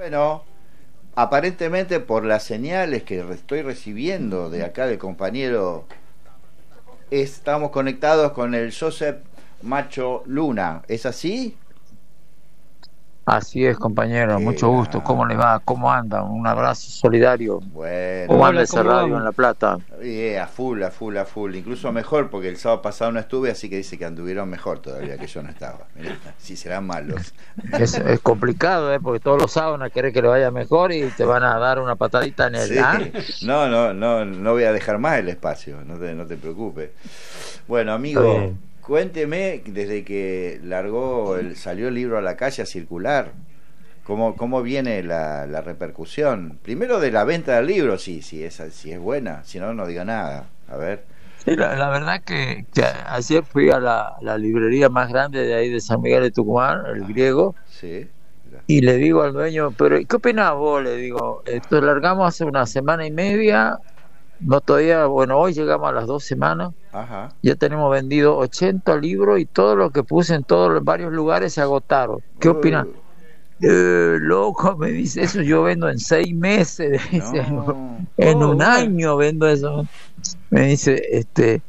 Bueno, aparentemente por las señales que estoy recibiendo de acá del compañero, estamos conectados con el Joseph Macho Luna. ¿Es así? Así es, compañero, Qué mucho gusto. ¿Cómo le va? ¿Cómo anda? Un abrazo solidario. bueno. ¿Cómo anda Hola, ese ¿cómo radio en vamos? La Plata? A full, a full, a full. Incluso mejor porque el sábado pasado no estuve, así que dice que anduvieron mejor todavía que yo no estaba. Mirá, si serán malos. Es complicado, porque todos los sábados van a querer que le vaya mejor y te van a dar una patadita en el... Sí, ¿Ah? no voy a dejar más el espacio, no te preocupes. Bueno, amigo, cuénteme, desde que salió el libro a la calle a circular, ¿cómo viene la repercusión? Primero de la venta del libro, si es buena, si no, no diga nada. A ver. Sí, la verdad que ayer fui a la librería más grande de ahí de San Miguel de Tucumán, el Griego, Sí. y le digo al dueño, pero ¿qué opinás vos? Le digo, esto largamos hace una semana y media, no todavía, bueno, hoy llegamos a las 2 semanas. Ajá. Ya tenemos vendido 80 libros y todo lo que puse en todos los varios lugares se agotaron. ¿Qué opinas? Loco, me dice eso, yo vendo en 6 meses, dice, No. en un bueno. año vendo eso. Me dice,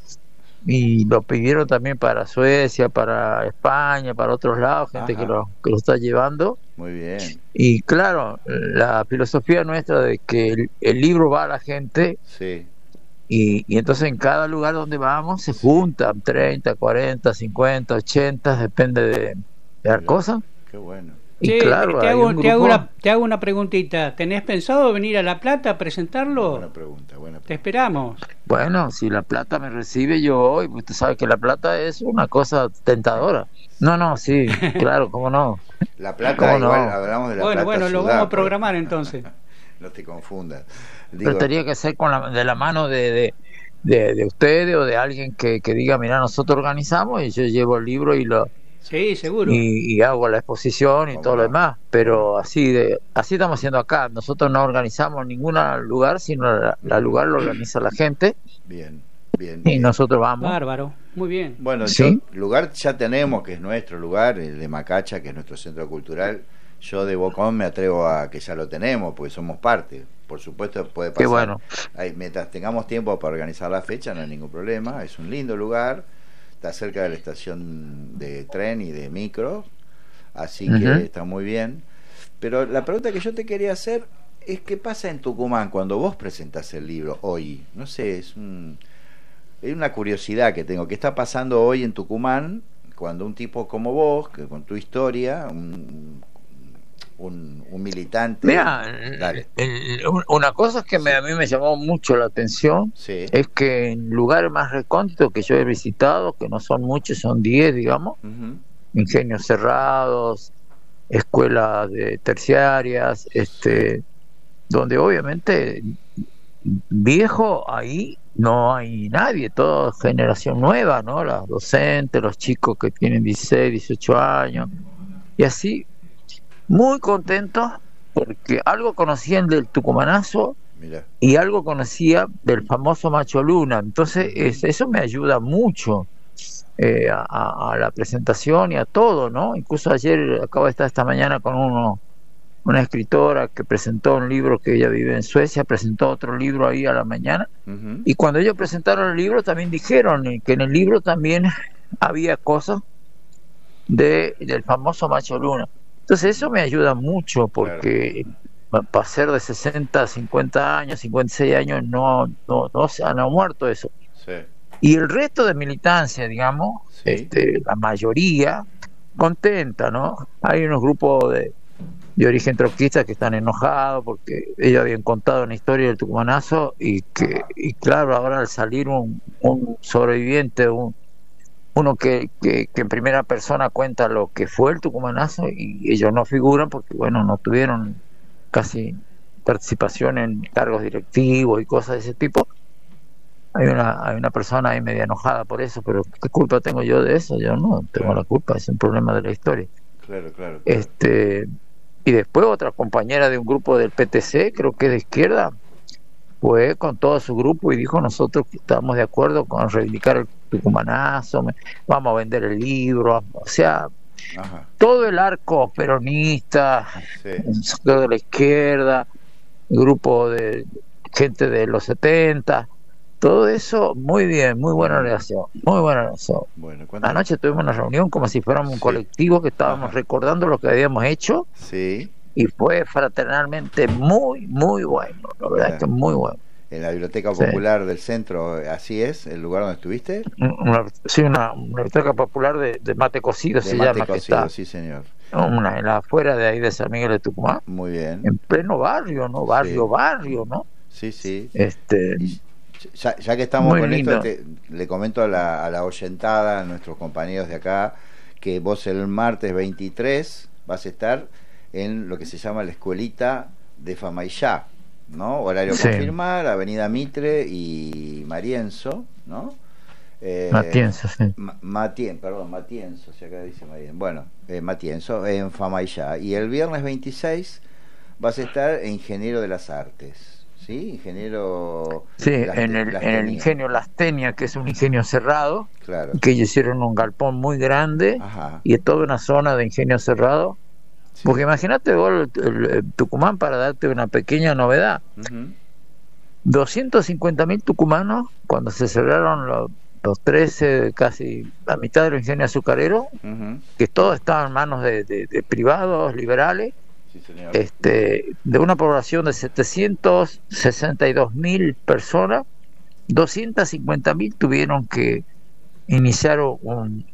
y lo pidieron también para Suecia, para España, para otros lados, gente Ajá. que lo está llevando. Muy bien. Y claro, la filosofía nuestra de que el libro va a la gente. Sí. Y entonces en cada lugar donde vamos se juntan 30, 40, 50, 80, depende de la Mira, cosa. qué bueno. Y Che, claro, te hay hago, un te hago grupo. te hago una preguntita. ¿Tenés pensado venir a La Plata a presentarlo? Buena pregunta. Te esperamos. Bueno, si La Plata me recibe, yo voy. Usted sabe que La Plata es una cosa tentadora. No, sí, claro, cómo no. La Plata, ¿Cómo no? igual hablamos de la Plata. Bueno, lo ciudad, vamos a programar entonces. No te confundas. Pero tendría que ser de la mano de ustedes o de alguien que diga, mira, nosotros organizamos y yo llevo el libro Sí, seguro. y hago la exposición y ¿Cómo todo lo no? demás, pero así estamos haciendo acá. Nosotros no organizamos ningún lugar, sino la lugar lo organiza la gente Bien, y bien. nosotros vamos. Bárbaro. Muy bien. Bueno, ¿Sí? lugar ya tenemos, que es nuestro lugar, el de Macacha, que es nuestro centro cultural. Yo de Bocón me atrevo a que ya lo tenemos, porque somos parte. Por supuesto, puede pasar. Qué bueno. Mientras tengamos tiempo para organizar la fecha, no hay ningún problema. Es un lindo lugar. Está cerca de la estación de tren y de micro, así que está muy bien. Pero la pregunta que yo te quería hacer es qué pasa en Tucumán cuando vos presentás el libro hoy. No sé, es una curiosidad que tengo. ¿Qué está pasando hoy en Tucumán cuando un tipo como vos, que con tu historia, un militante... Mira, Dale. una cosa que Sí. a mí me llamó mucho la atención Sí. es que en lugares más recónditos que yo he visitado, que no son muchos, son 10, digamos, Ujú. ingenios cerrados, escuelas terciarias, donde obviamente viejo ahí no hay nadie, toda generación nueva, ¿no? Las docentes, los chicos que tienen 16, 18 años, y así, muy contentos porque algo conocían del tucumanazo Mira. y algo conocía del famoso Macho Luna. Entonces eso me ayuda mucho a la presentación y a todo, ¿no? Incluso ayer acabo de estar esta mañana con una escritora que presentó un libro, que ella vive en Suecia, presentó otro libro ahí a la mañana, Ujú. y cuando ellos presentaron el libro también dijeron que en el libro también había cosas del famoso Macho Luna. Entonces eso me ayuda mucho porque para ser de 60, 50 años, 56 años no se han muerto eso. Sí. Y el resto de militancia, digamos, Sí. la mayoría contenta, ¿no? Hay unos grupos de origen troquista que están enojados porque ellos habían contado una historia del tucumanazo y claro, ahora al salir un sobreviviente, uno que en primera persona cuenta lo que fue el tucumanazo, y ellos no figuran porque, bueno, no tuvieron casi participación en cargos directivos y cosas de ese tipo. Hay una persona ahí media enojada por eso, pero ¿qué culpa tengo yo de eso? Yo no tengo Claro. la culpa, es un problema de la historia. Claro. Y después otra compañera de un grupo del PTC, creo que de izquierda, fue con todo su grupo y dijo: nosotros estamos de acuerdo con reivindicar el tucumanazo, vamos a vender el libro. O sea, Ajá. todo el arco peronista, Sí. el sector de la izquierda, grupo de gente de los 70, todo eso muy bien, muy buena relación, muy buena relación. Bueno, Anoche tuvimos una reunión como si fuéramos un Sí. colectivo que estábamos Ajá. recordando lo que habíamos hecho Sí. y fue fraternalmente muy, muy bueno, la verdad es que muy bueno. En la Biblioteca Sí. Popular del Centro, así es, el lugar donde estuviste. Una biblioteca popular de mate cocido De se mate llama, que cocido, está sí, señor. en la afuera de ahí de San Miguel de Tucumán, Muy bien. en pleno barrio, ¿no? Barrio, Sí. barrio, ¿no? Sí, sí. Y ya que estamos Muy con lindo. esto, le comento a la oyentada, a nuestros compañeros de acá, que vos el martes 23 vas a estar en lo que se llama la Escuelita de Famaillá, ¿no? Horario Sí. confirmar, Avenida Mitre y Marienzo, ¿no? Matienzo, sí. Matienzo, si acá dice Marienzo. Bueno, Matienzo, en Famaillá. Y el viernes 26 vas a estar en Ingeniero de las Artes, ¿sí? Ingeniero... Sí, en el ingenio Lastenia, que es un ingenio cerrado, Claro. que ellos hicieron un galpón muy grande. Ajá. Y es toda una zona de ingenio cerrado. Sí. Porque imagínate vos el Tucumán, para darte una pequeña novedad, Ujú. 250.000 tucumanos, cuando se cerraron los 13, casi la mitad del ingenio azucarero, Ujú. que todo estaba en manos de privados, liberales, Sí, señor. de una población de 762.000 personas, 250.000 tuvieron que iniciar un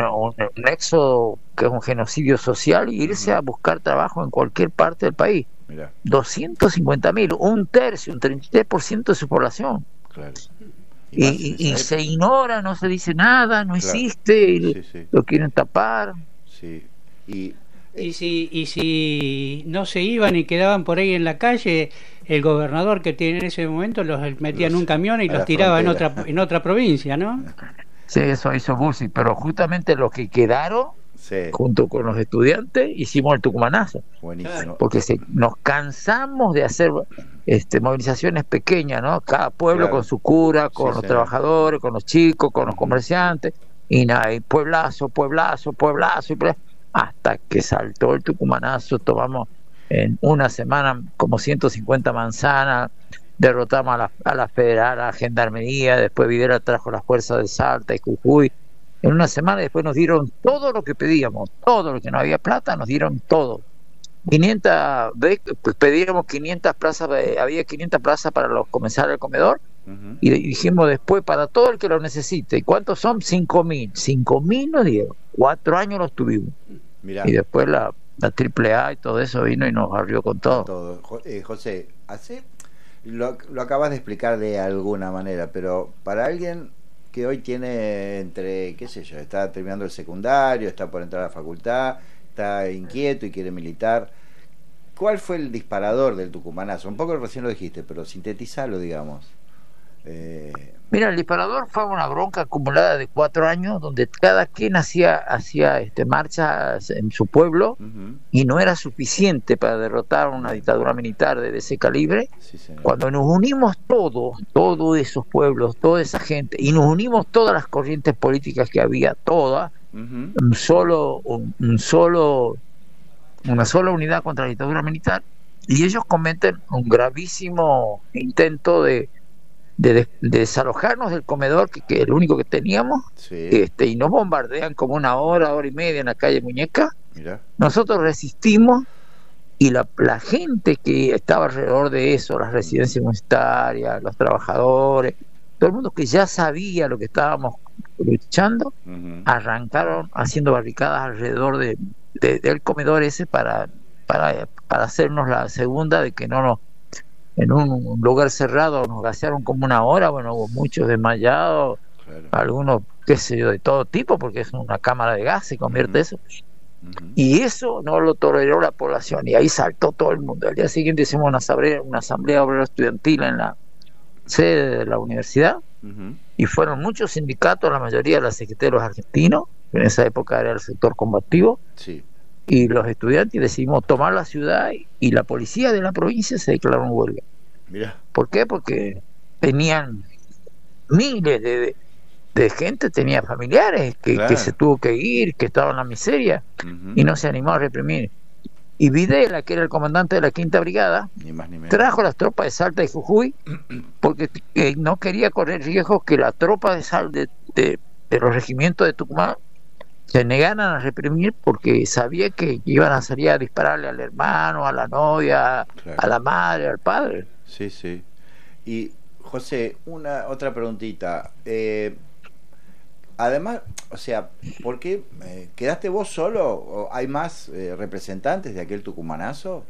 éxodo, que es un genocidio social, y irse a buscar trabajo en cualquier parte del país. Mirá, 250.000, un tercio, un 33% de su población. claro. más en Y esa se época. ignora, no se dice nada, no Claro. existe, y Sí, sí, lo quieren tapar. sí. Y Y si no se iban y quedaban por ahí en la calle, el gobernador que tiene en ese momento los metía en un camión y a los la tiraba frontera. en otra provincia, ¿no? Sí, eso hizo Bussi, pero justamente los que quedaron, sí, junto con los estudiantes, hicimos el tucumanazo, buenísimo. porque nos cansamos de hacer movilizaciones pequeñas, ¿no? Cada pueblo Claro. con su cura, con Sí, los señor. trabajadores, con los chicos, con los Ujú. comerciantes, y nada, y pueblazo, hasta que saltó el tucumanazo. Tomamos en una semana como 150 manzanas, derrotamos a la federal, a la gendarmería, después Videla trajo las fuerzas de Salta y Jujuy. En una semana después nos dieron todo lo que pedíamos, todo lo que no había plata, nos dieron todo. 500 pues pedíamos 500 plazas, había 500 plazas para los comensales del comedor, Ujú. y dijimos después para todo el que lo necesite. ¿Y cuántos son? 5.000 nos dieron. 4 años los tuvimos. Mirá, Y después la AAA y todo eso vino y nos barrió con todo. todo. José, lo acabas de explicar de alguna manera, pero para alguien que hoy tiene entre, qué sé yo, está terminando el secundario, está por entrar a la facultad, está inquieto y quiere militar, ¿cuál fue el disparador del tucumanazo? Un poco recién lo dijiste, pero sintetizalo, digamos. Mira, el disparador fue una bronca acumulada de 4 años, donde cada quien hacía marchas en su pueblo, Uh-huh. y no era suficiente para derrotar una dictadura militar de ese calibre. Sí, señor. Cuando nos unimos todos esos pueblos, toda esa gente, y nos unimos todas las corrientes políticas que había, todas, Uh-huh. una sola unidad contra la dictadura militar, y ellos cometen un gravísimo intento de desalojarnos del comedor, que es el único que teníamos, Sí, y nos bombardean como una hora y media en la calle Muñeca. mira. Nosotros resistimos, y la gente que estaba alrededor de eso, las residencias universitarias, los trabajadores, todo el mundo que ya sabía lo que estábamos luchando, Uh-huh. arrancaron haciendo barricadas alrededor del comedor ese para hacernos la segunda de que no nos, en un lugar cerrado nos gasearon como una hora. Bueno, hubo muchos desmayados, Claro. algunos, qué sé yo, de todo tipo, porque es una cámara de gas, se convierte eso. Uh-huh. Y eso no lo toleró la población, y ahí saltó todo el mundo. Al día siguiente hicimos una asamblea obrera estudiantil en la sede de la universidad, Uh-huh. y fueron muchos sindicatos, la mayoría de los secretarios argentinos, que en esa época era el sector combativo, Sí. y los estudiantes, y decidimos tomar la ciudad, y la policía de la provincia se declaró en huelga. Mira. ¿Por qué? Porque tenían miles de gente tenía familiares que se tuvo que ir, que estaban en la miseria y no se animó a reprimir. Y Videla, que era el comandante de la Quinta Brigada, Ni más ni menos. trajo las tropas de Salta y Jujuy porque no quería correr riesgo que la tropa de los regimientos de Tucumán se negaran a reprimir, porque sabía que iban a salir a dispararle al hermano, a la novia, Claro. a la madre, al padre. Sí, sí. Y José, otra preguntita. Además, o sea, ¿por qué quedaste vos solo? ¿O hay más representantes de aquel tucumanazo?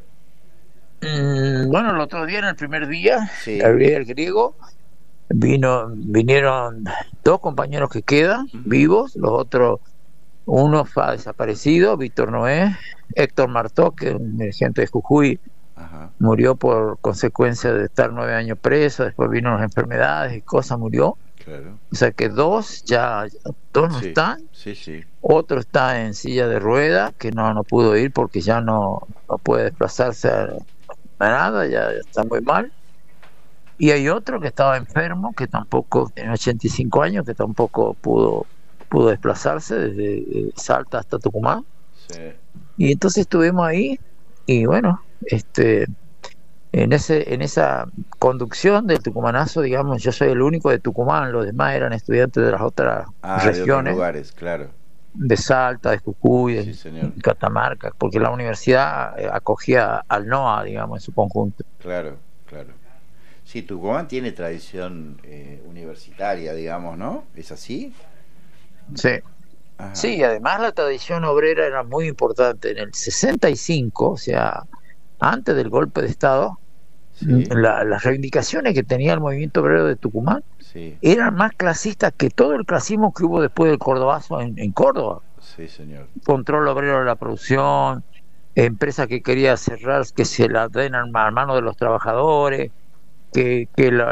Bueno, el otro día, en el primer día, Sí. el día del griego, vinieron 2 compañeros que quedan vivos, los otros, uno ha desaparecido, Víctor Noé, Héctor Martó, que es un dirigente de Jujuy, Ajá. murió por consecuencia de estar 9 años preso, después vino las enfermedades y cosas, murió. Claro. O sea que dos no Sí, están. sí, sí. Otro está en silla de ruedas, que no pudo ir porque ya no puede desplazarse a nada, ya está muy mal. Y hay otro que estaba enfermo, que tampoco, tiene 85 años, que tampoco pudo desplazarse desde Salta hasta Tucumán. Sí. Y entonces estuvimos ahí, y bueno, en esa conducción del tucumanazo, digamos, yo soy el único de Tucumán, los demás eran estudiantes de las otras De otros regiones, lugares, claro. de Salta, de Jujuy, Sí, señor. de Catamarca, porque la universidad acogía al NOA, digamos, en su conjunto. Claro, claro. Sí, Tucumán tiene tradición universitaria, digamos, ¿no? ¿Es así? Sí. Ajá. Sí, además la tradición obrera era muy importante. En el 65, o sea, antes del golpe de Estado, Sí, las reivindicaciones que tenía el movimiento obrero de Tucumán sí, eran más clasistas que todo el clasismo que hubo después del Cordobazo en Córdoba. sí, señor. Control obrero de la producción, empresas que quería cerrar, que se la den a mano de los trabajadores, que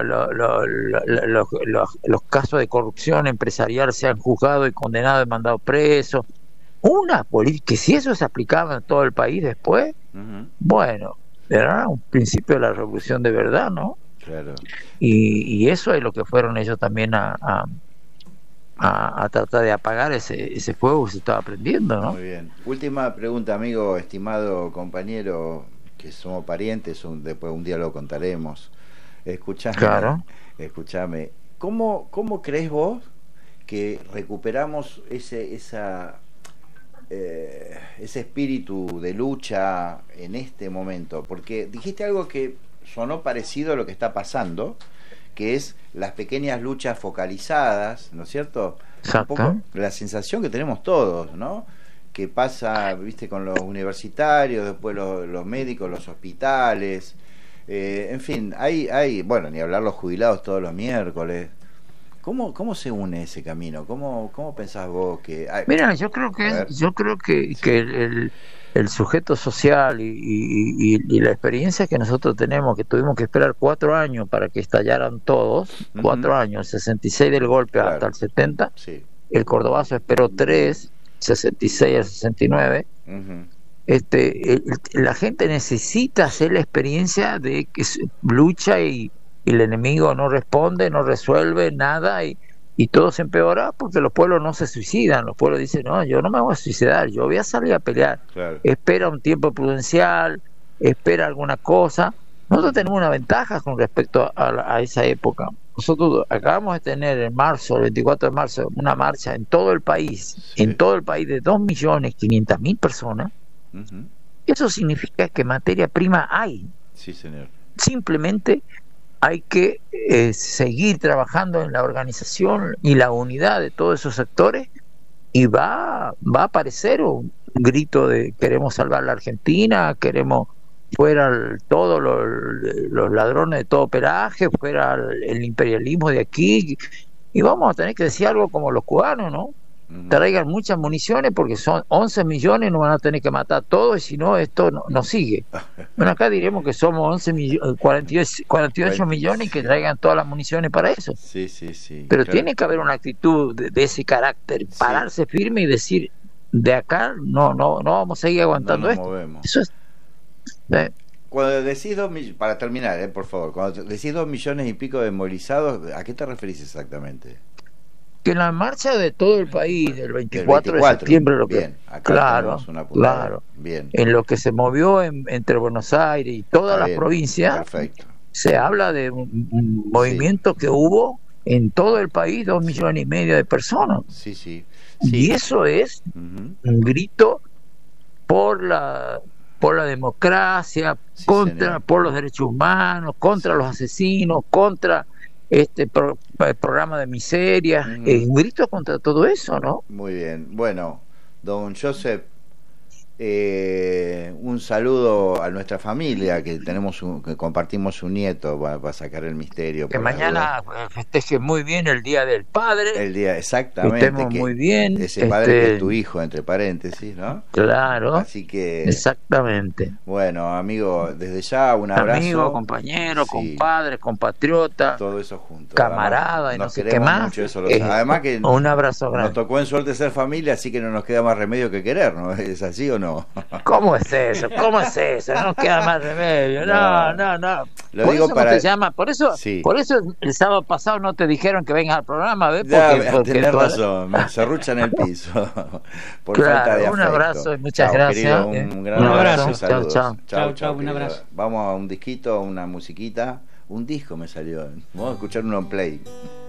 los casos de corrupción empresarial sean juzgados y condenados y mandados presos. Una política que, si eso se aplicaba en todo el país después, Ujú, bueno, era un principio de la revolución de verdad, ¿no? claro. Y eso es lo que fueron ellos también a tratar de apagar ese fuego que se estaba prendiendo, ¿no? Muy bien. Última pregunta, amigo, estimado compañero, que somos parientes, después un día lo contaremos. Escuchame, Claro. escuchame. ¿Cómo crees vos que recuperamos ese espíritu de lucha en este momento? Porque dijiste algo que sonó parecido a lo que está pasando, que es las pequeñas luchas focalizadas, ¿no es cierto? Exacto. Un poco la sensación que tenemos todos, ¿no? Que pasa, viste, con los universitarios, después los médicos, los hospitales, en fin, bueno, ni hablar los jubilados todos los miércoles. ¿Cómo se une ese camino? ¿Cómo pensás vos que...? Mira, yo creo que el sujeto social y la experiencia que nosotros tenemos, que tuvimos que esperar 4 años para que estallaran todos, 4 años, el 66 del golpe Claro. hasta el 70, Sí. el Cordobazo esperó 3, 66 al 69. Ujú. La gente necesita hacer la experiencia de que lucha y el enemigo no responde, no resuelve nada, y todo se empeora porque los pueblos no se suicidan. Los pueblos dicen: no, yo no me voy a suicidar, yo voy a salir a pelear. Claro. Espera un tiempo prudencial, espera alguna cosa. Nosotros tenemos una ventaja con respecto a esa época. Nosotros acabamos de tener en marzo, el 24 de marzo, una marcha en todo el país, Sí. de 2.500.000 personas. Ujú. Eso significa que materia prima hay. Sí, señor. Simplemente hay que seguir trabajando en la organización y la unidad de todos esos sectores, y va a aparecer un grito de: queremos salvar la Argentina, queremos fuera todos los ladrones de todo pelaje, fuera el imperialismo de aquí, y vamos a tener que decir algo como los cubanos, ¿no? Ujú. Traigan muchas municiones porque son 11 millones, nos van a tener que matar todos, y si no, esto no sigue. Bueno, acá diremos que somos 48 millones, y que traigan todas las municiones para eso. Sí, sí, sí. Pero Claro. tiene que haber una actitud de ese carácter, Sí. pararse firme y decir: de acá no vamos a seguir aguantando No nos esto. movemos. Eso es, Cuando decís para terminar, por favor, cuando decís 2 millones y pico de movilizados, ¿a qué te referís exactamente? que la marcha de todo el país del Del 24 de 24, septiembre, bien, acá claro, tenemos una puntada, claro, bien, en lo que se movió entre Buenos Aires y todas está las bien, provincias, perfecto, se habla de un sí, movimiento que hubo en todo el país, 2,5 millones de personas. sí, sí, Y sí, eso es ujú, un grito por la democracia, sí, contra señor, por los derechos humanos, contra los sí, asesinos, contra este programa de miseria, ujú, un grito contra todo eso, ¿no? muy bien, bueno, don Joseph, un saludo a nuestra familia, que compartimos un nieto, va a sacar el misterio Que por las dudas. mañana festeje muy bien el Día del Padre, El día, que exactamente, estemos muy que bien, ese padre que es tu hijo, entre paréntesis, ¿no? claro, Así que, exactamente. bueno, amigo, desde ya un Amigo, abrazo. compañero, Sí, compadre, compatriota, todo eso junto. Además, camarada y no nos sé qué queremos más. mucho, eso lo sabemos. Además que Un abrazo nos grande. tocó en suerte ser familia, así que no nos queda más remedio que querernos. ¿Es así o no? ¿Cómo es eso? ¿Cómo es eso? No queda más remedio. No, No, no, no. lo Por digo eso no para... te llama, Sí, por eso el sábado pasado no te dijeron que vengas al programa, ¿ves? ya Porque tenés razón, me serrucha en el piso por falta de claro, un afecto. abrazo y muchas Chao, gracias. querido, un gran Un abrazo y abrazo. Chao, saludos. chao. Chao, chao, un querido. abrazo. Vamos a un disquito, una musiquita, un disco me salió. Vamos a escuchar uno en play.